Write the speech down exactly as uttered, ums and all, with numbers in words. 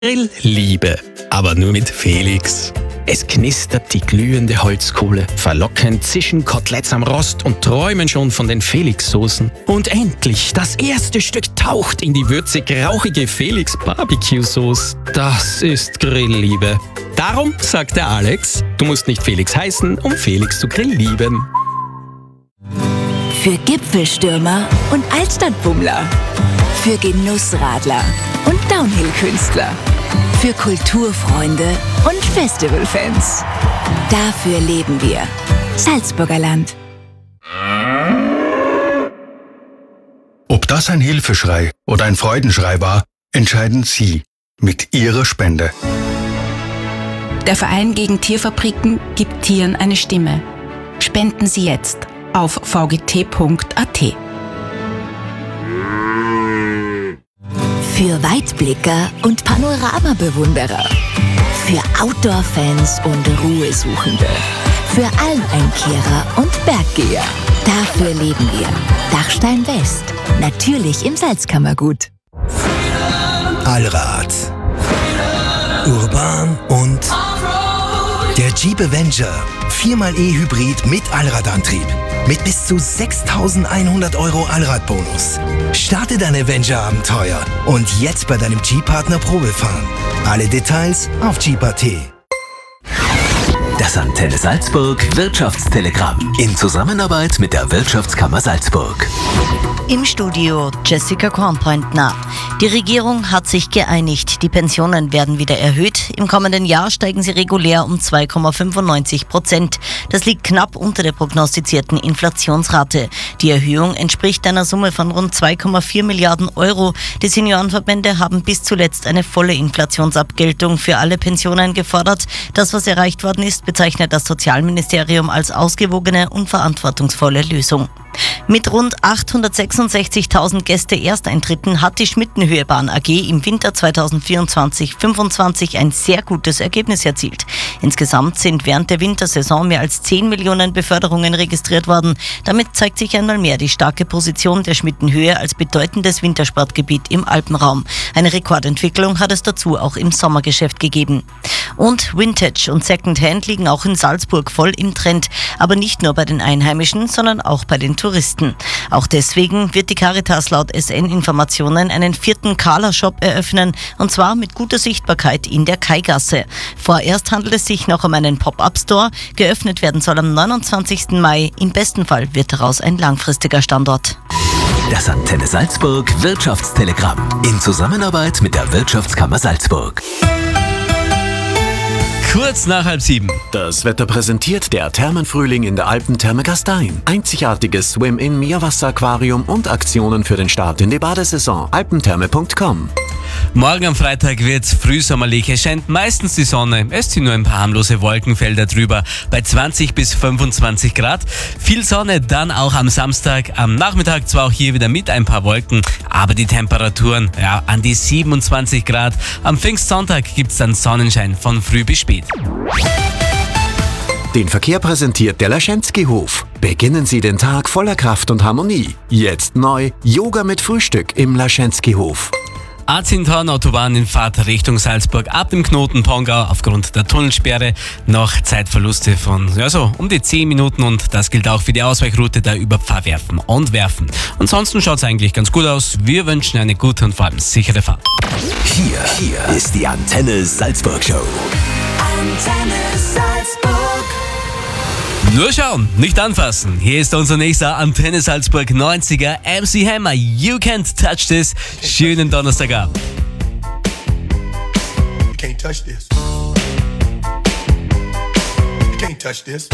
Grillliebe, aber nur mit Felix. Es knistert die glühende Holzkohle, verlockend zischen Koteletts am Rost und träumen schon von den Felix-Soßen. Und endlich, das erste Stück taucht in die würzig-rauchige Felix-Barbecue-Sauce. Das ist Grillliebe. Darum sagt der Alex, du musst nicht Felix heißen, um Felix zu grilllieben. Für Gipfelstürmer und Altstadtbummler. Für Genussradler und Downhill-Künstler. Für Kulturfreunde und Festivalfans. Dafür leben wir. Salzburger Land. Ob das ein Hilfeschrei oder ein Freudenschrei war, entscheiden Sie mit Ihrer Spende. Der Verein gegen Tierfabriken gibt Tieren eine Stimme. Spenden Sie jetzt auf v g t punkt a t. Für Weitblicker und Panoramabewunderer. Für Outdoor-Fans und Ruhesuchende. Für Almeinkehrer und Berggeher. Dafür leben wir. Dachstein West. Natürlich im Salzkammergut. Allrad. Urban und der Jeep Avenger. viermal E-Hybrid mit Allradantrieb. Mit bis zu sechstausendeinhundert Euro Allradbonus. Starte dein Avenger-Abenteuer und jetzt bei deinem Jeep-Partner Probefahren. Alle Details auf Jeep punkt a t. Das Antenne Salzburg Wirtschaftstelegramm in Zusammenarbeit mit der Wirtschaftskammer Salzburg. Im Studio Jessica Kornpointner. Die Regierung hat sich geeinigt. Die Pensionen werden wieder erhöht. Im kommenden Jahr steigen sie regulär um zwei Komma fünfundneunzig Prozent. Das liegt knapp unter der prognostizierten Inflationsrate. Die Erhöhung entspricht einer Summe von rund zwei Komma vier Milliarden Euro. Die Seniorenverbände haben bis zuletzt eine volle Inflationsabgeltung für alle Pensionen gefordert. Das, was erreicht worden ist, bezeichnet das Sozialministerium als ausgewogene und verantwortungsvolle Lösung. Mit rund achthundertsechsundsechzigtausend Gäste-Ersteintritten hat die Schmittenhöhe-Bahn A G im Winter zweitausendvierundzwanzig fünfundzwanzig ein sehr gutes Ergebnis erzielt. Insgesamt sind während der Wintersaison mehr als zehn Millionen Beförderungen registriert worden. Damit zeigt sich einmal mehr die starke Position der Schmittenhöhe als bedeutendes Wintersportgebiet im Alpenraum. Eine Rekordentwicklung hat es dazu auch im Sommergeschäft gegeben. Und Vintage und Secondhand liegen auch in Salzburg voll im Trend, aber nicht nur bei den Einheimischen, sondern auch bei den Touristen. Auch deswegen wird die Caritas laut S N-Informationen einen vierten Carla-Shop eröffnen, und zwar mit guter Sichtbarkeit in der Kaigasse. Vorerst handelt es sich noch um einen Pop-Up-Store. Geöffnet werden soll am neunundzwanzigsten Mai. Im besten Fall wird daraus ein langfristiger Standort. Das Antenne Salzburg Wirtschaftstelegramm in Zusammenarbeit mit der Wirtschaftskammer Salzburg. Kurz nach halb sieben. Das Wetter präsentiert der Thermenfrühling in der Alpentherme Gastein. Einzigartiges Swim-In-Meerwasser-Aquarium und Aktionen für den Start in die Badesaison. alpentherme punkt com. Morgen am Freitag wird's frühsommerlich. Es scheint meistens die Sonne. Es ziehen nur ein paar harmlose Wolkenfelder drüber. Bei zwanzig bis fünfundzwanzig Grad. Viel Sonne dann auch am Samstag. Am Nachmittag zwar auch hier wieder mit ein paar Wolken, aber die Temperaturen, ja, an die siebenundzwanzig Grad. Am Pfingstsonntag gibt's dann Sonnenschein von früh bis spät. Den Verkehr präsentiert der Laschenski-Hof. Beginnen Sie den Tag voller Kraft und Harmonie. Jetzt neu Yoga mit Frühstück im Laschenski-Hof. A zehn Autobahn in Fahrt Richtung Salzburg ab dem Knoten Pongau aufgrund der Tunnelsperre noch Zeitverluste von ja so um die zehn Minuten, und das gilt auch für die Ausweichroute der Überfahrwerfen und Werfen. Ansonsten schaut es eigentlich ganz gut aus. Wir wünschen eine gute und vor allem sichere Fahrt. Hier, hier ist die Antenne Salzburg Show. Antenne Salzburg. Nur schauen, nicht anfassen. Hier ist unser nächster Antenne Salzburg neunziger M C Hammer. You can't touch this. Schönen Donnerstagabend. You can't touch this. You can't touch this.